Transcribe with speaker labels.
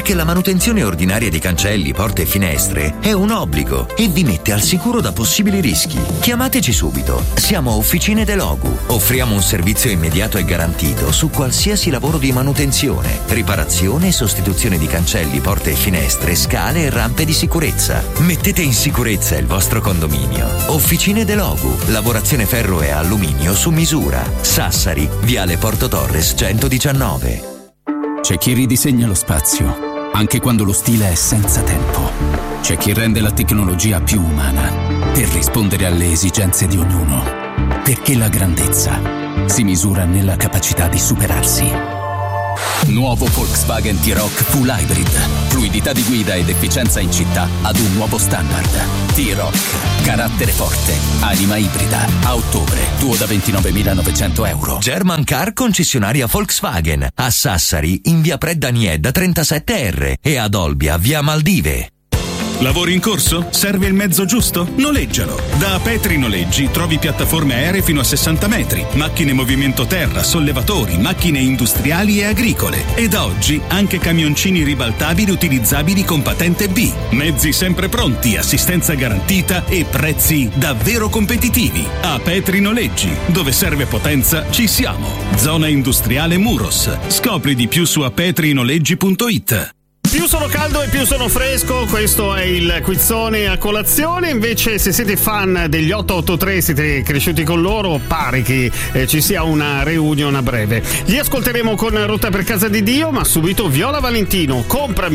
Speaker 1: Perché la manutenzione ordinaria di cancelli, porte e finestre è un obbligo e vi mette al sicuro da possibili rischi. Chiamateci subito. Siamo Officine De Logu. Offriamo un servizio immediato e garantito su qualsiasi lavoro di manutenzione, riparazione e sostituzione di cancelli, porte e finestre, scale e rampe di sicurezza. Mettete in sicurezza il vostro condominio. Officine De Logu. Lavorazione ferro e alluminio su misura. Sassari, Viale Porto Torres 119.
Speaker 2: C'è chi ridisegna lo spazio, anche quando lo stile è senza tempo. C'è chi rende la tecnologia più umana, per rispondere alle esigenze di ognuno. Perché la grandezza si misura nella capacità di superarsi. Nuovo Volkswagen T-Roc Full Hybrid. Fluidità di guida ed efficienza in città ad un nuovo standard. T-Roc. Carattere forte. Anima ibrida. A ottobre. Tuo da 29.900 euro.
Speaker 1: German Car concessionaria Volkswagen. A Sassari in via Predda Niedda 37R e ad Olbia via Maldive.
Speaker 3: Lavori in corso? Serve il mezzo giusto? Noleggialo! Da Petri Noleggi trovi piattaforme aeree fino a 60 metri, macchine movimento terra, sollevatori, macchine industriali e agricole. E da oggi anche camioncini ribaltabili utilizzabili con patente B. Mezzi sempre pronti, assistenza garantita e prezzi davvero competitivi. A Petri Noleggi, dove serve potenza, ci siamo. Zona industriale Muros. Scopri di più su apetrinoleggi.it.
Speaker 4: Più sono caldo e più sono fresco, questo è il quizzone a colazione. Invece se siete fan degli 883, siete cresciuti con loro, pare che ci sia una reunion a breve. Li ascolteremo con Rotta per casa di Dio, ma subito Viola Valentino, comprami